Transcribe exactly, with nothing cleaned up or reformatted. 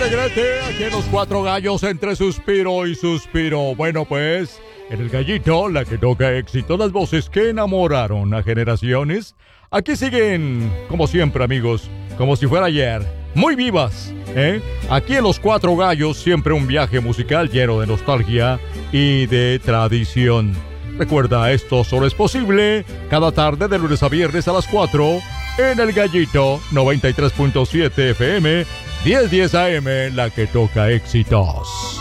alegrete, aquí en los Cuatro Gallos entre suspiro y suspiro. Bueno, pues, en el Gallito, la que toca éxito, las voces que enamoraron a generaciones. Aquí siguen, como siempre, amigos, como si fuera ayer, muy vivas, ¿eh? Aquí en los Cuatro Gallos, siempre un viaje musical lleno de nostalgia y de tradición. Recuerda, esto solo es posible cada tarde de lunes a viernes a las cuatro en el Gallito noventa y tres punto siete F M, diez diez A M, la que toca éxitos.